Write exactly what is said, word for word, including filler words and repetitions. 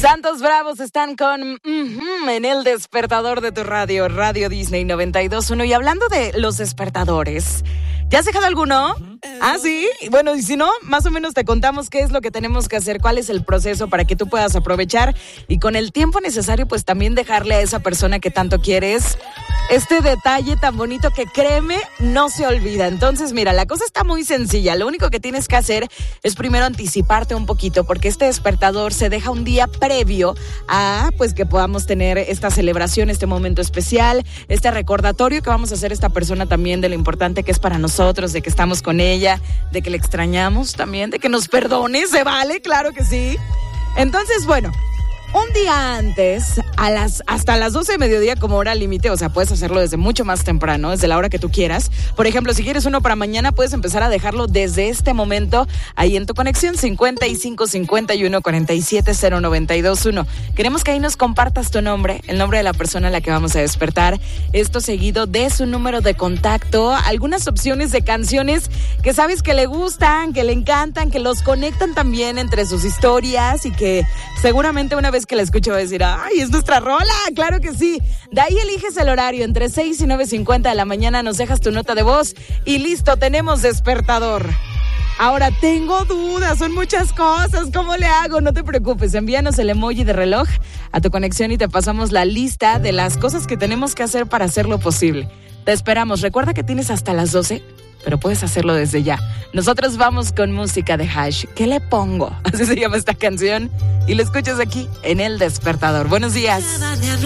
Santos Bravos están con uh-huh, en el despertador de tu radio, Radio Disney noventa y dos punto uno. Y hablando de los despertadores, ¿ya has dejado alguno? Ah, sí. Bueno, y si no, más o menos te contamos qué es lo que tenemos que hacer, cuál es el proceso para que tú puedas aprovechar y con el tiempo necesario, pues también dejarle a esa persona que tanto quieres este detalle tan bonito que, créeme, no se olvida. Entonces, mira, la cosa está muy sencilla. Lo único que tienes que hacer es primero anticiparte un poquito, porque este despertador se deja un día previo a, pues, que podamos tener esta celebración, este momento especial, este recordatorio que vamos a hacer esta persona también de lo importante que es para nosotros, de que estamos con ella, de que le extrañamos también, de que nos perdone, ¿se vale? Claro que sí. Entonces, bueno, un día antes, a las hasta las doce de mediodía como hora límite, o sea, puedes hacerlo desde mucho más temprano, desde la hora que tú quieras. Por ejemplo, si quieres uno para mañana, puedes empezar a dejarlo desde este momento ahí en tu conexión cincuenta y cinco cincuenta y uno cuarenta y siete cero noventa y dos uno. Queremos que ahí nos compartas tu nombre, el nombre de la persona a la que vamos a despertar. Esto seguido de su número de contacto, algunas opciones de canciones que sabes que le gustan, que le encantan, que los conectan también entre sus historias y que seguramente una vez que la escucho va a decir, ¡ay, es nuestra rola! ¡Claro que sí! De ahí eliges el horario, entre seis y nueve cincuenta de la mañana nos dejas tu nota de voz y listo, tenemos despertador. Ahora, tengo dudas, son muchas cosas, ¿cómo le hago? No te preocupes, envíanos el emoji de reloj a tu conexión y te pasamos la lista de las cosas que tenemos que hacer para hacerlo posible. Te esperamos, recuerda que tienes hasta las doce, pero puedes hacerlo desde ya. Nosotros vamos con música de Hash. ¿Qué le pongo? Así se llama esta canción. Y lo escuchas aquí en El Despertador. Buenos días.